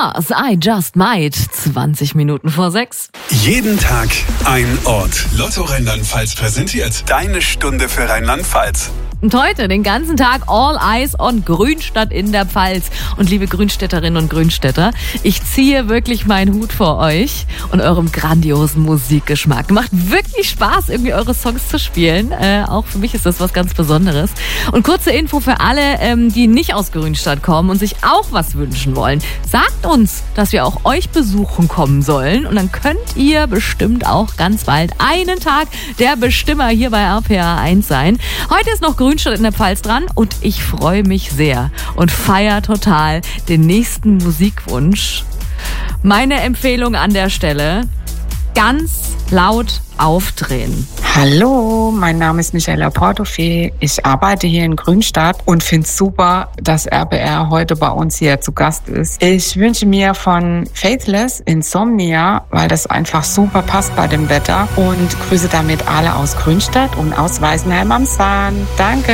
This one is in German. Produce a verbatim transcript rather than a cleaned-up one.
Stars, I Just Might. zwanzig Minuten vor sechs. Jeden Tag ein Ort. Lotto Rheinland-Pfalz präsentiert deine Stunde für Rheinland-Pfalz. Und heute den ganzen Tag All Eyes on Grünstadt in der Pfalz. Und liebe Grünstädterinnen und Grünstädter, ich ziehe wirklich meinen Hut vor euch und eurem grandiosen Musikgeschmack. Macht wirklich Spaß, irgendwie eure Songs zu spielen. Äh, auch für mich ist das was ganz Besonderes. Und kurze Info für alle, ähm, die nicht aus Grünstadt kommen und sich auch was wünschen wollen. Sagt uns, dass wir auch euch besuchen kommen sollen. Und dann könnt ihr bestimmt auch ganz bald einen Tag der Bestimmer hier bei R P R eins sein. Heute ist noch Grünstadt in der Pfalz dran und ich freue mich sehr und feiere total den nächsten Musikwunsch. Meine Empfehlung an der Stelle: ganz laut aufdrehen. Hallo, mein Name ist Michaela Portofee. Ich arbeite hier in Grünstadt und finde es super, dass R P R heute bei uns hier zu Gast ist. Ich wünsche mir von Faithless Insomnia, weil das einfach super passt bei dem Wetter, und grüße damit alle aus Grünstadt und aus Weißenheim am Sahn. Danke.